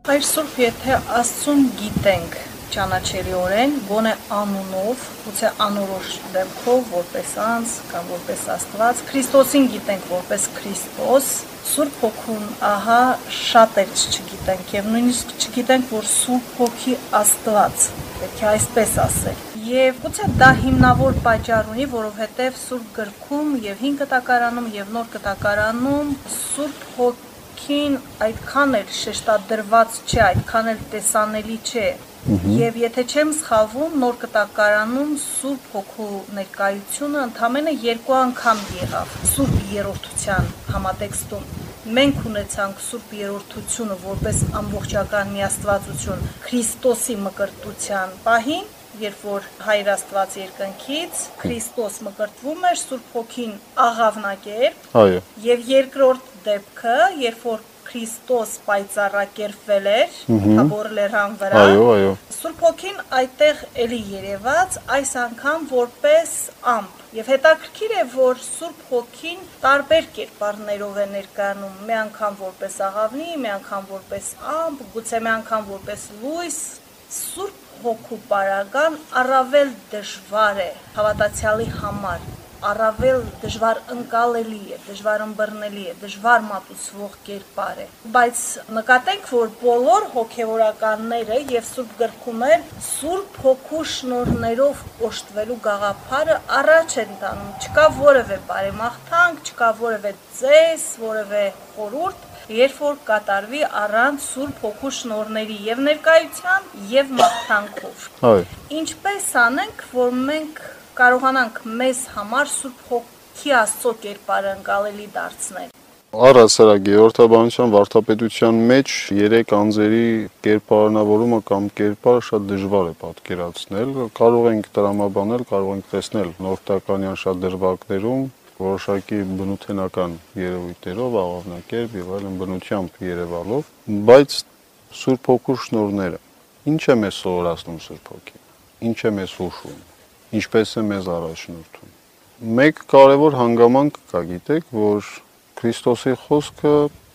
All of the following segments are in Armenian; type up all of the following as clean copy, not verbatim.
Այր Սուրբ, եթե Աստծուն գիտենք ճանաչելիորեն, գոնե անունով, գուցե անորոշ դեպքով, որպես անձ կամ որպես Աստված, Քրիստոսին գիտենք որպես Քրիստոս, Սուրբ Հոգուն ահա շատերս չգիտենք եւ նույնիսկ չգիտենք, որ Սուրբ Հոգի Աստված, պետք է այսպես ասել։ Եվ գուցե դա հիմնավոր պատճառ ունի, որովհետեւ Սուրբ գրքում եւ Հին Կտակարանում եւ Նոր Կտակարանում Սուրբ Հոգին այդքան էլ շեշտադրված չէ, այդքան էլ տեսանելի չէ։ Եվ եթե չեմ սխալվում, Նոր Կտակարանում Սուրբ Հոգու ներկայությունը ընդամենը 2 անգամ եղավ Սուրբ Երրորդության համատեքստում։ Մենք ունեցանք Սուրբ Երրորդությունը որպես ամբողջական միաստվածություն Քրիստոսի մկրտության պահին, երբ որ Հայր Աստված երկնքից Քրիստոս մկրտվում էր, Սուրբ Հոգին աղավնակերպ։ Այո։ Եվ երկրորդ դեպքը, երբ որ Քրիստոս պայծառակերպվել էր Թաբոր լեռան վրա։ Այո։ Սուրբ Հոգին այդտեղ էլի երևաց, այս անգամ որպես ամպ։ Եվ հետաքրքիր է, որ Սուրբ Հոգին տարբեր կերպարներով է ներկայանում, մի անգամ որպես աղավնի, մի անգամ որպես ամպ, գուցե մի անգամ որպես լույս։ Սուրբ Հոգու պարագան առավել դժվար է հավատացյալի համար, առավել դժվար ընկալելի է, դժվար ըմբռնելի է, դժվար մատուցվող կերպար է։ Բայց նկատենք, որ բոլոր հոգևորականները եւ Սուրբ գրքում էլ Սուրբ Հոգու շնորհներով օժտվելու գաղափարը առաջ են տանում։ Չկա որևէ բարեմաղթանք, չկա որևէ ծես, որևէ խորհուրդ, երբ որ կատարվի առանց Սուրբ Հոգու շնորհների եւ ներկայության եւ մաղթանքով։ Այո։ Ինչպես անենք, որ մենք կարողանանք մեզ համար Սուրբ Հոգի Աստծո կերպարը ընկալելի դարձնել։ Առասարակ Գեորգիաբանության վարդապետության մեջ 3 անձերի կերպարանավորումը կամ կերպարը շատ դժվար է պատկերացնել։ Կարող ենք տրամաբանել, կարող ենք տեսնել նորտականյան շատ դրվագներում որոշակի բնութենական երևույթներով, աղավնակերպ եւ այլն բնությամբ երևալով, բայց Սուրբ Հոգու շնորհները ինչ է մեզ սովորացնում Սուրբ Հոգին, ինչ է մեզ հուշում, ինչպես է մեզ առաջնորդում։ Մեկ կարևոր հանգամանք կա, գիտեք, որ Քրիստոսի խոսքը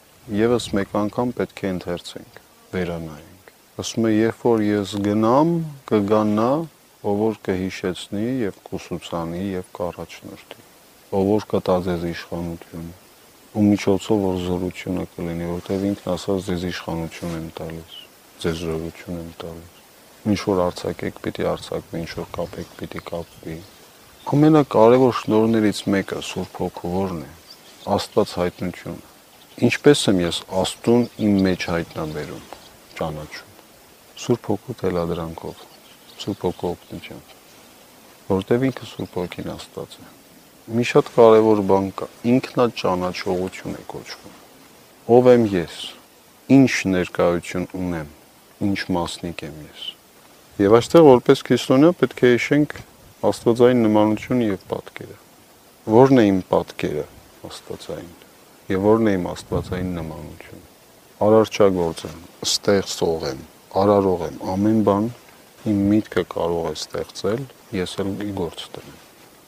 եւս մեկ անգամ պետք է ընթերցենք, վերանայենք։ Ասում է, երբ որ ես գնամ, կգա նա, ով որ կհիշեցնի եւ կուսուցանի եւ կառաջնորդի, ով որ կտա ձեզ իշխանություն, ու միջոցով որ զորությունը կլինի, որտեղ ինքն ասած ձեզ իշխանություն եմ տալիս, ձեզ զորություն եմ տալիս։ Ինչ որ արձակեք, պիտի արձակվի, ինչ որ կապեք, պիտի կապվի։ Ամենակարևոր շնորհներից մեկը Սուրբ Հոգու որն է։ Աստված հայտնությունը։ Ինչպես եմ ես Աստծուն իմ մեջ հայտնաբերում, ճանաչում։ Սուրբ Հոգու թելադրանքով, Սուրբ Հոգու օգնությամբ, որտեղ ինքը Սուրբ Հոգին Աստված է։ Մի շատ կարևոր բան կա, ինքնաճանաչողություն է կոչվում։ Ով եմ ես, ինչ ներկայություն ունեմ, ինչ մասնիկ եմ ես։ Եվ այստեղ որպես քրիստոնյա պետք է հիշենք աստվածային նմանությունը եւ պատկերը։ Որն է իմ պատկերը աստվածային եւ որն է իմ աստվածային նմանությունը։ Արարչագործ եմ, ստեղծող եմ, արարող եմ, ամեն բան իմ միտքը կարող է ստեղծել, ես էլ գործ դնեմ։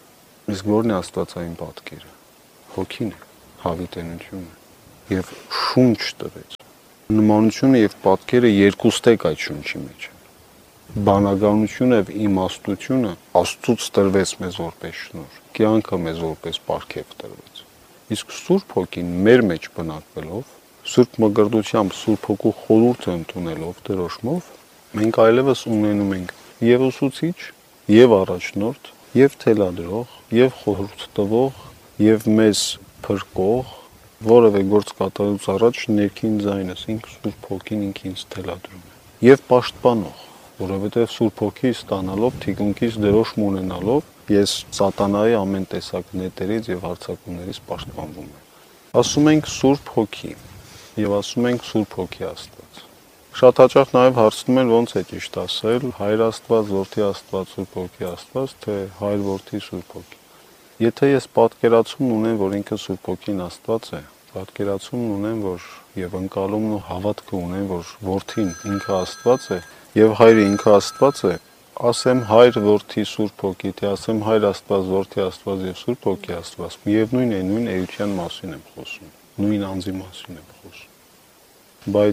Իսկ որն է աստվածային պատկերը։ Հոգին է, հավիտենությունը եւ շունչ տվեց։ Նմանությունը եւ պատկերը երկուստեք այդ շունչի մեջ են։ Բանականությունը եւ իմաստությունը Աստծուց տրվեց մեզ որպես շնորհ, կյանքը մեզ որպես պարգև տրվեց։ Իսկ Սուրբ Հոգին մեր մեջ բնակվելով, Սուրբ մկրտությամբ Սուրբ Հոգու խորհուրդը ընդունելով դրոշմով, մենք այլևս ունենում ենք եւ ուսուցիչ, եւ առաջնորդ, եւ թելադրող, եւ խորհուրդ տվող, եւ մեզ փրկող, որևէ գործ կատարելուց առաջ ներքին ձայնս ինքը Սուրբ Հոգին ինքինց թելադրում է, եւ պաշտպանող, որովհետեւ Սուրբ Հոգի ստանալով, թիկունքից դրոշմ ունենալով, ես սատանայի ամեն տեսակ նետերից եւ հարձակումներից պաշտպանվում եմ։ Ասում ենք Սուրբ Հոգի եւ ասում ենք Սուրբ Հոգի Աստված։ Շատ հաճախ նաեւ հարցնում են ոնց է ճիշտ ասել Հայր Աստված, Որդի Աստված, Սուրբ Հոգի Աստված, թե Հայր, Որդի, Սուրբ Հոգի։ Եթե ես պատկերացումն ունեմ, որ ինքը Սուրբ Հոգին Աստված է, պատկերացումն ունեմ, որ եւ ընկալումն ու հավատքը ունեմ, որ Որդին ինքը Աստված է եւ Հայրը ինքը Աստված է, ասեմ Հայր, Որդի, Սուրբ Հոգի, թե ասեմ Հայր Աստված, Որդի Աստված եւ Սուրբ Հոգի Աստված, միևնույն է, նույն էության մասին եմ խոսում, նույն անձի մասին եմ խոսում։ Բայց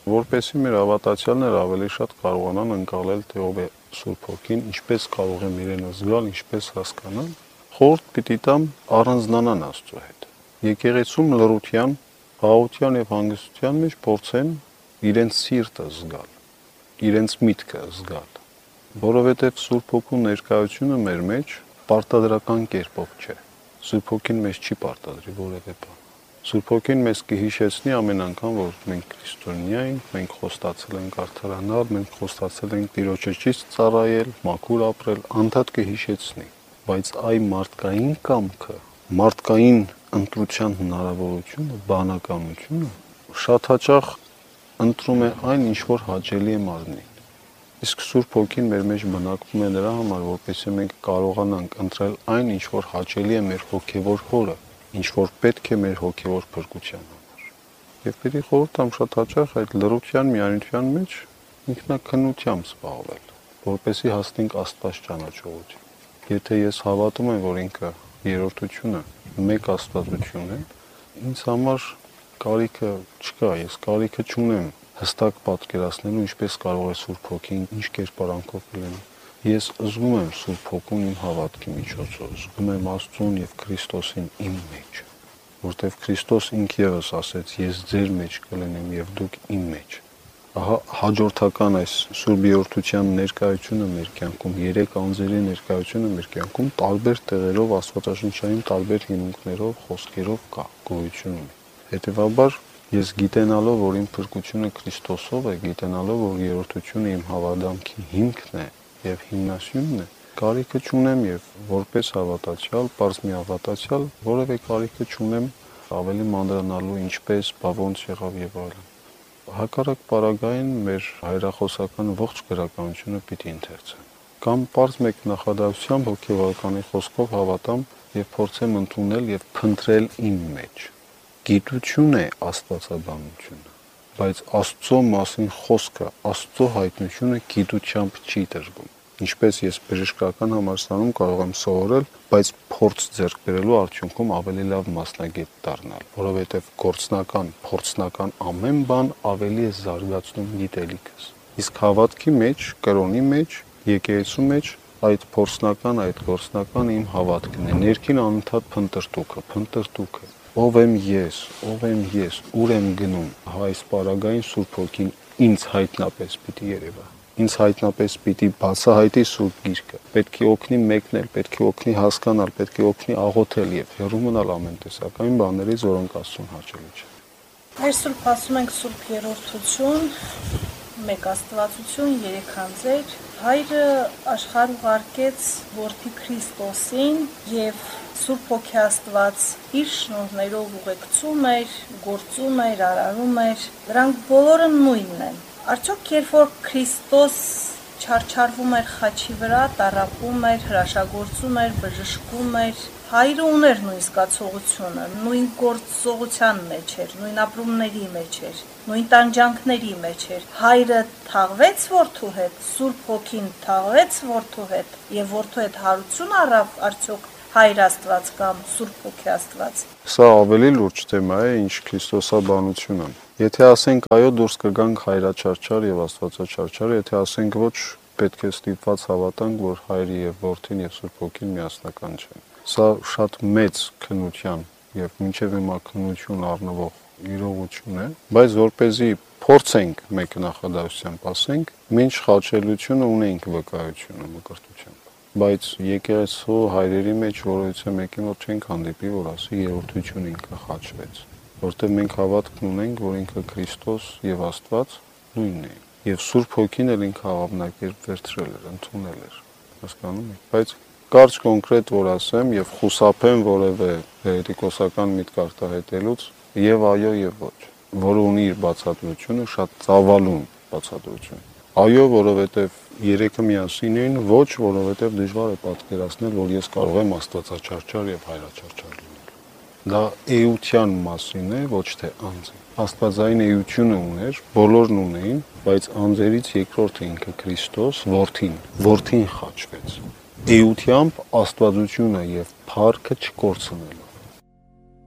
որպեսզի մեր հավատացյալները ավելի շատ կարողանան ընկալել թե ով է Սուրբ Հոգին, ինչպես կարող եմ իրենը զգալ, ինչպես հասկանալ, խորհուրդ պիտի տամ առանձնանան Աստծո հետ։ Եկեղեցում լռության, խաղաղության եւ հանգստության մեջ փորձեն իրենց սիրտը զգալ, իրենց միտքը զգալ, որովհետեւ Սուրբ Հոգու ներկայությունը մեր մեջ պարտադրական կերպով չէ։ Սուրբ Հոգին մեզ չի պարտադրի որևէ բան։ Սուրբ Հոգին մեզ կհիշեցնի ամեն անգամ, որ մենք քրիստոնյա ենք, մենք խոստացել ենք արդարանալ, մենք խոստացել ենք Տիրոջը ճիշտ ծառայել, մաքուր ապրել, անդադ կհիշեցնի, բայց այ մարդկային կամքը, մարդկային ընտրության հնարավորությունը, բանականությունը շատ հաճախ ընտրում է այն, ինչ որ հաճելի է մարմնին։ Իսկ Սուրբ Հոգին մեր մեջ բնակվում է նրա համար, որպեսզի մենք կարողանանք ընտրել այն, ինչ որ հաճելի է մեր հոգևոր հորը, ինչ որ պետք է մեր հոգևոր փրկության համար։ Եվ պիտի խորհուրդ տամ շատ հաճախ այդ լռության միայնության մեջ ինքնակնությամբ զբաղվել, որպեսզի հասնենք Աստված ճանաչողություն։ Եթե ես հավատում եմ, որ ինքը երրորդությունը մեկ աստվածություն է, ինձ համար կարիքը չկա, ես կարիքը չունեմ հստակ պատկերացնելու ինչպես կարող է Սուրբ Հոգին ինչ կերպարանքով լինել։ Ես զգում եմ Սուրբ Հոգուն իմ հավատքի միջոցով, զգում եմ Աստծուն եւ Քրիստոսին իմ մեջ, որտեղ Քրիստոս ինքը ևս ասեց. ես ձեր մեջ կլինեմ եւ դուք իմ մեջ։ Ահա հաջորդական այս Սուրբ Երրորդության ներկայությունը մեր կյանքում, երեք անձերի ներկայությունը մեր կյանքում տարբեր տեղերով, աստվածաշնչային տարբեր հիմունքներով, խոսքերով կա, գոյություն ունի։ Հետևաբար ես գիտենալով, որ իմ փրկությունը Քրիստոսով է, գիտենալով, որ երրորդությունը իմ հավատամքի հիմքն է եւ հիմնասյունն է, կարիքը չունեմ եւ որպես հավատացյալ, պարզ մի հավատացյալ, որևէ կարիքը չունեմ ավելի մանրանալու ինչպես, ոնց եղավ եւ այլն։ Հակառակ պարագային մեր հայրախոսական ողջ գրականությունը պիտի ընթերցեմ։ Կամ պարզ մեկ նախադասությամբ հոգեվարականի խոսքով հավատամ եւ փորձեմ ընդունել եւ փնտրել իմ մեջ։ Գիտություն է աստվածաբանությունը, բայց Աստծո մասին խոսքը, Աստծո հայտնությունը գիտությամբ չի տրվում։ Ինչպես ես բժշկական համալսարանում կարող եմ սովորել, բայց փորձ ձեռք բերելու արդյունքում ավելի լավ մասնագետ դառնալ, որովհետև փորձնական ամեն բան ավելի է զարգացնում գիտելիքս։ Իսկ հավատքի մեջ, կրոնի մեջ, եկեղեցու մեջ այդ փորձնական, այդ գործնական իմ հավատքն է, ներքին անընդհատ փնտրտուքը։ Ով եմ ես, ուր եմ գնում, այս պարագային Սուրբ Հոգին ինձ հայտնապես պիտի երևա, ինձ հայտնապես պիտի բացահայտի Սուրբ Գիրքը, պետք է օգնի մեկնել, պետք է օգնի հասկանալ, պետք է օգնի աղոթել եւ հեռու մնալ ամեն տեսակային բաներից, որոնք Աստծուն հաճելի չեն։ Այս Սուրբ ասում ենք Սուրբ Երրորդություն, մեկ աստվածություն, երեք անձեր, Հայրը աշխարհ ուղարկեց Որդի Քրիստոսին եւ Սուրբ Հոգի Աստված իր շնորհներով ուղեկցում էր, գործում էր, արարում էր, դրանք բոլորը նույնն են։ Արդյոք երբ որ Քրիստոս չարչարվում էր խաչի վրա, տառապում էր, հրաշագործում էր, բժշկում էր, Հայրը ուներ նույն զգացողությունը, նույն գործողության մեջ էր, նույն ապրումների մեջ էր, նույն տանջանքների մեջ էր։ Հայրը թաղվեց Որդու հետ, Սուրբ Հոգին թաղվեց Որդու հետ, եւ Որդու հետ հարություն առավ արդյոք Հայր Աստված կամ Սուրբ Հոգի Աստված։ Սա ավելի լուրջ թեմա է, ինչ քրիստոսաբանությունը։ Եթե ասենք այո, դուրս կգանք հայրաչարչար եւ աստվածաչարչար, եթե ասենք ոչ, պետք է ստիպված հավատանք, որ Հայրը եւ Որդին եւ Սուրբ Հոգին միասնական չեն։ Սա շատ մեծ քննության եւ մինչեւ հիմա քննություն առնվող իրողություն է, բայց որպեսզի փորձենք մեկ նախադասությամբ ասենք, մինչ խաչելությունը ունենք վկայությունը մկրտությամբ, բայց եկեղեցու հայրերի մեջ որևիցե մեկի մոտ չենք հանդիպի, որ ասի երրորդություն ինքը խաչվեց, որտեղ մենք հավատք ունենք, որ ինքը Քրիստոս եւ Աստված նույնն է, եւ Սուրբ Հոգին էլ ինքը հավակնակերպ վերցրել էր, ընդունել էր, հասկանում եք, բայց կարճ կոնկրետ որ ասեմ եւ խուսափեմ որևէ հերետիկոսական միտք արտահայտելուց եւ այո եւ ոչ, որը ունի իր բացատրությունը, շատ ծավալուն բացատրություն։ Այո, որովհետեւ երեքը միասին են, ոչ, որովհետեւ դժվար է պատկերացնել, որ ես կարող եմ աստվածաչարչար եւ հայրաչարչար լինել։ Դա էության մասին է, ոչ թե անձի։ Աստվածային էությունը ուներ, բոլորն ունեին, բայց անձերից երկրորդը ինքը Քրիստոս, Որդին խաչվեց։ Էությամբ աստվածությունը եւ փառքը չկորցնելու։